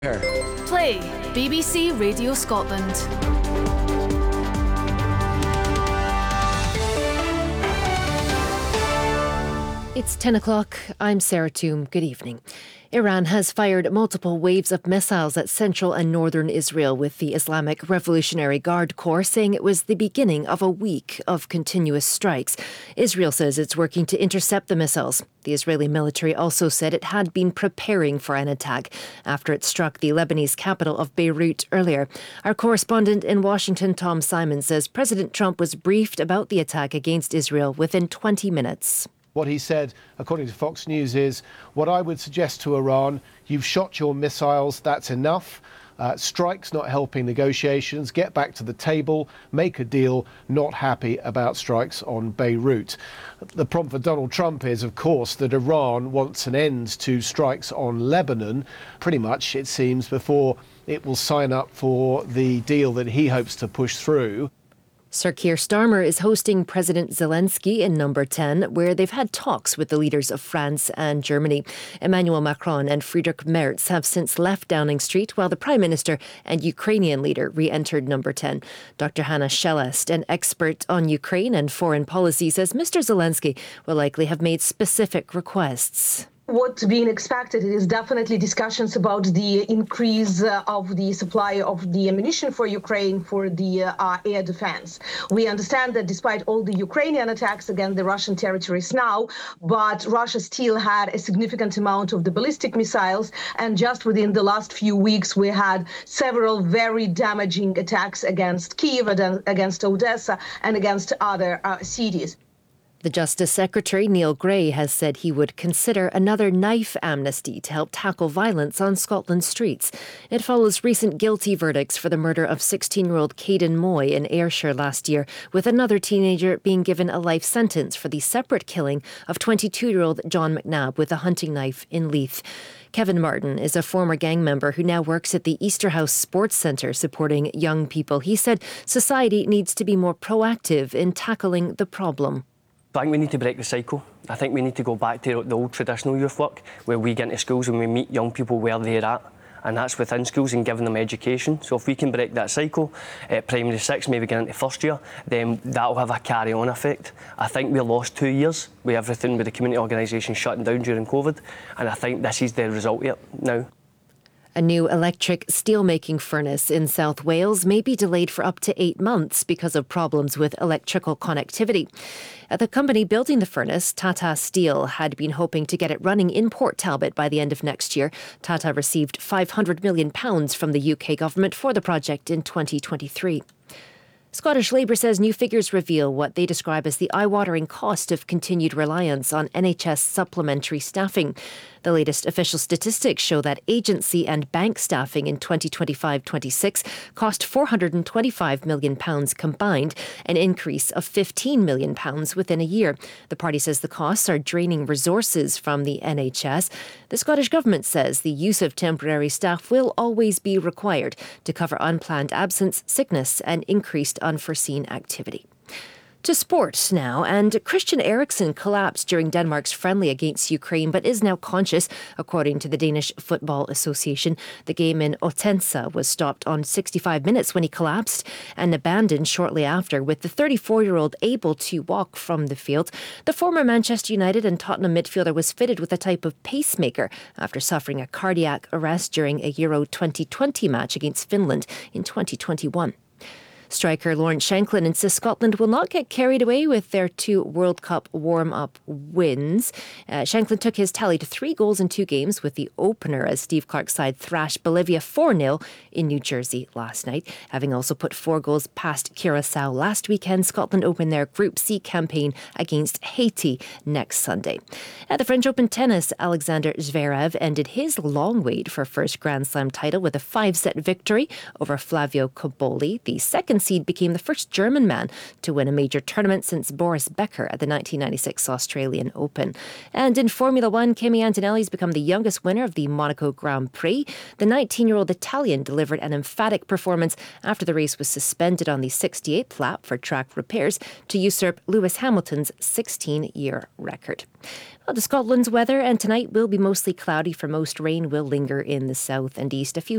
Play BBC Radio Scotland. It's 10 o'clock. I'm Sarah Toom. Good evening. Iran has fired multiple waves of missiles at central and northern Israel, with the Islamic Revolutionary Guard Corps saying it was the beginning of a week of continuous strikes. Israel says it's working to intercept the missiles. The Israeli military also said it had been preparing for an attack after it struck the Lebanese capital of Beirut earlier. Our correspondent in Washington, Tom Simon, says President Trump was briefed about the attack against Israel within 20 minutes. What he said, according to Fox News, is, what I would suggest to Iran, you've shot your missiles, that's enough. Strikes not helping negotiations. Get back to the table, make a deal. Not happy about strikes on Beirut. The prompt for Donald Trump is, of course, that Iran wants an end to strikes on Lebanon, pretty much, it seems, before it will sign up for the deal that he hopes to push through. Sir Keir Starmer is hosting President Zelensky in Number 10, where they've had talks with the leaders of France and Germany. Emmanuel Macron and Friedrich Merz have since left Downing Street, while the Prime Minister and Ukrainian leader re-entered Number 10. Dr. Hanna Shelest, an expert on Ukraine and foreign policy, says Mr. Zelensky will likely have made specific requests. What's being expected is definitely discussions about the increase of the supply of the ammunition for Ukraine for the air defense. We understand that despite all the Ukrainian attacks against the Russian territories now, but Russia still had a significant amount of the ballistic missiles. And just within the last few weeks, we had several very damaging attacks against Kyiv, against Odessa, and against other cities. The Justice Secretary, Neil Gray, has said he would consider another knife amnesty to help tackle violence on Scotland's streets. It follows recent guilty verdicts for the murder of 16-year-old Caden Moy in Ayrshire last year, with another teenager being given a life sentence for the separate killing of 22-year-old John McNabb with a hunting knife in Leith. Kevin Martin is a former gang member who now works at the Easterhouse Sports Centre supporting young people. He said society needs to be more proactive in tackling the problem. I think we need to break the cycle. I think we need to go back to the old traditional youth work, where we get into schools and we meet young people where they're at, and that's within schools and giving them education. So if we can break that cycle at primary 6, maybe get into first year, then that'll have a carry-on effect. I think we lost 2 years with everything with the community organisation shutting down during COVID, and I think this is the result of it now. A new electric steelmaking furnace in South Wales may be delayed for up to 8 months because of problems with electrical connectivity. The company building the furnace, Tata Steel, had been hoping to get it running in Port Talbot by the end of next year. Tata received £500 million from the UK government for the project in 2023. Scottish Labour says new figures reveal what they describe as the eye-watering cost of continued reliance on NHS supplementary staffing. The latest official statistics show that agency and bank staffing in 2025-26 cost £425 million combined, an increase of £15 million within a year. The party says the costs are draining resources from the NHS. The Scottish Government says the use of temporary staff will always be required to cover unplanned absence, sickness and increased unforeseen activity. To sport now, and Christian Eriksen collapsed during Denmark's friendly against Ukraine but is now conscious, according to the Danish Football Association. The game in Odense was stopped on 65 minutes when he collapsed and abandoned shortly after, with the 34-year-old able to walk from the field. The former Manchester United and Tottenham midfielder was fitted with a type of pacemaker after suffering a cardiac arrest during a Euro 2020 match against Finland in 2021. Striker Lawrence Shankland insists Scotland will not get carried away with their 2 World Cup warm-up wins. Shankland took his tally to 3 goals in 2 games, with the opener as Steve Clarke's side thrashed Bolivia 4-0 in New Jersey last night. Having also put 4 goals past Curaçao last weekend, Scotland open their Group C campaign against Haiti next Sunday. At the French Open tennis, Alexander Zverev ended his long wait for first Grand Slam title with a 5-set victory over Flavio Cobolli. The second seed became the first German man to win a major tournament since Boris Becker at the 1996 Australian Open. And in Formula One, Kimi Antonelli's become the youngest winner of the Monaco Grand Prix. The 19-year-old Italian delivered an emphatic performance after the race was suspended on the 68th lap for track repairs to usurp Lewis Hamilton's 16-year record. Well, to Scotland's weather, and tonight will be mostly cloudy for most. Rain will linger in the south and east. A few